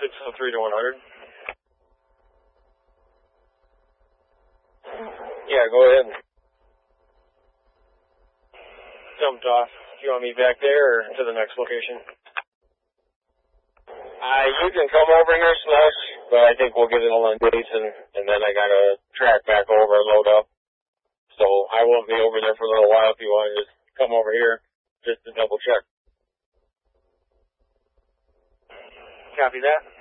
603 to 100. Yeah, go ahead. Jumped off. Do you want me back there or to the next location? You can come over here, Slush, but I think we'll get it all on Jason, and then I gotta track back over and load up. So I won't be over there for a little while if you want to just come over here just to double check. Copy that.